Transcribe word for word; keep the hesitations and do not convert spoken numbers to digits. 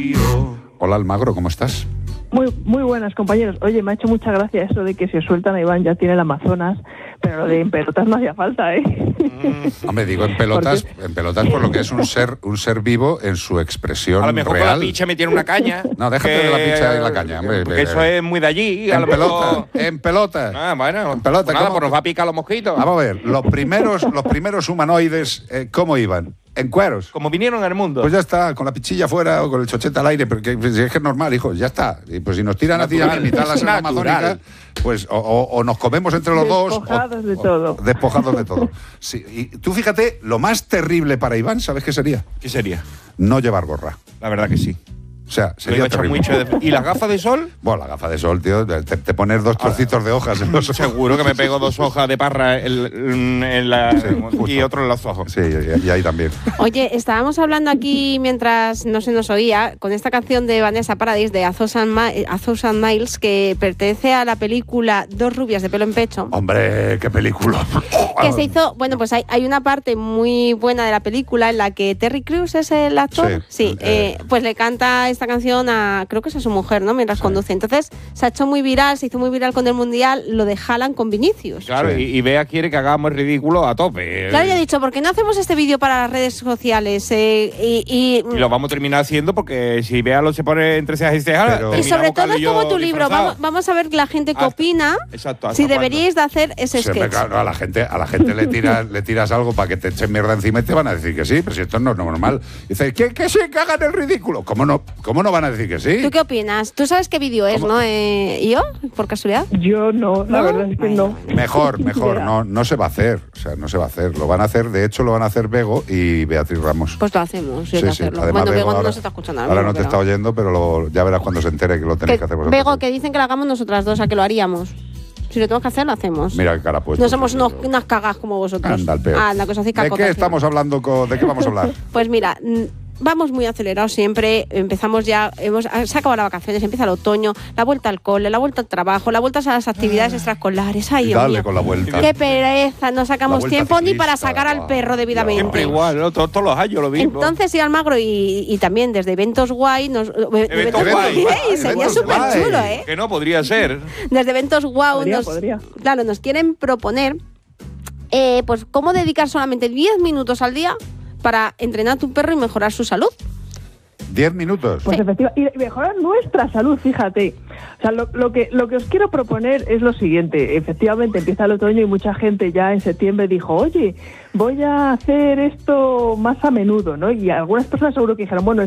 Hola, Almagro, ¿cómo estás? Muy muy buenas, compañeros. Oye, me ha hecho mucha gracia eso de que si os sueltan a Iván ya tiene el Amazonas, pero lo de en pelotas no hacía falta, ¿eh? Mm, hombre, digo en pelotas, porque... en pelotas por lo que es un ser un ser vivo en su expresión real. A lo mejor real. Con la picha me tiene una caña. No, déjate que... de la picha y la caña, hombre. Porque eso es muy de allí. En a lo pelota, mejor... en pelota. Ah, bueno, en pelota. pues nada, ¿cómo? pues nos va a picar los mosquitos. Vamos a ver, los primeros, los primeros humanoides, eh, ¿cómo iban? En cueros. Como vinieron al mundo. Pues ya está, con la pichilla afuera o con el chochete al aire, porque si es que es normal, hijo, ya está. Y pues si nos tiran a ti a mitad de la selva amazónica, pues o, o, o nos comemos entre los dos. Despojados o, de todo. O, despojados de todo. Sí, y tú fíjate, lo más terrible para Iván, ¿sabes qué sería? ¿Qué sería? No llevar gorra. La verdad que sí. O sea, sería terrible. Mucho de... ¿Y las gafas de sol? Bueno, la gafa de sol, tío, te, te pones dos trocitos de hojas en los ojos. Seguro que me pego dos hojas de parra en, en la, sí, y otro en los ojos. Sí, y, y ahí también. Oye, estábamos hablando aquí mientras no se nos oía con esta canción de Vanessa Paradis de A Thousand, Mi- A Thousand Miles, que pertenece a la película Dos rubias de pelo en pecho. Hombre, qué película. Que se hizo, bueno, pues hay, hay una parte muy buena de la película en la que Terry Crews es el actor. Sí. Sí, eh, pues le canta esta canción a, creo que es a su mujer, ¿no? Mientras sí. conduce. Entonces se ha hecho muy viral, se hizo muy viral con el Mundial, lo de Haaland con Vinicius. Claro, sí. y, y Bea quiere que hagamos el ridículo a tope. Claro, yo he dicho, ¿por qué no hacemos este vídeo para las redes sociales? Eh, y, y, y lo vamos a terminar haciendo porque si Bea lo se pone entre cejas y cejas. Pero... Y sobre todo es como tu libro, vamos, vamos a ver la gente qué opina. Exacto. Si deberíais de hacer ese sí, sketch. Claro, a la gente, a la gente le tiras, le tiras algo para que te echen mierda encima y te van a decir que sí, pero si esto no es normal. Dices, ¿qué, qué se cagan el ridículo? ¿Cómo no, cómo no van a decir que sí? ¿Tú qué opinas? ¿Tú sabes qué vídeo es, no? Eh, ¿Y yo? ¿Por casualidad? Yo no, la ¿No? verdad es que Ay, no. Mejor, mejor, no, no se va a hacer. O sea, no se va a hacer. Lo van a hacer, de hecho, lo van a hacer Bego y Beatriz Ramos. Pues lo hacemos, sí, sí, sí. sí. Hacerlo. Además, bueno, Bego, Bego ahora, no se está escuchando ahora. Ahora mismo, no te pero... está oyendo, pero lo, ya verás cuando se entere que lo tenéis que, que hacer vosotros. Bego, que dicen que lo hagamos nosotras dos, a que lo haríamos. Si lo tenemos que hacer, lo hacemos. Mira qué cara puesto. No somos unos, unas cagas como vosotros. Anda, el peor. Anda, que os hacéis cacotas. ¿De qué estamos hablando? Con, ¿De qué vamos a hablar? Pues mira... Vamos muy acelerados siempre, empezamos ya, hemos, se acabado las vacaciones, empieza el otoño, la vuelta al cole, la vuelta al trabajo, la vuelta a las actividades extraescolares. Ay, Dios Dale mío. con la vuelta. Qué pereza, no sacamos tiempo ciclista, ni para sacar al perro debidamente. Siempre igual, ¿no? todos, todos los años lo mismo. Entonces, sí, Almagro, y, y también desde Eventos Guay, nos, Eventos, eventos guay, guay sería súper chulo, ¿eh? Que no, podría ser. Desde Eventos Guau, podría, nos, podría. claro, nos quieren proponer, eh, pues, cómo dedicar solamente diez minutos al día para entrenar a tu perro y mejorar su salud. Diez minutos. Pues sí. Efectivamente, y mejorar nuestra salud, fíjate. O sea, lo, lo, que, lo que os quiero proponer es lo siguiente. Efectivamente, empieza el otoño y mucha gente ya en septiembre dijo, oye, voy a hacer esto más a menudo, ¿no? Y algunas personas seguro que dijeron, bueno,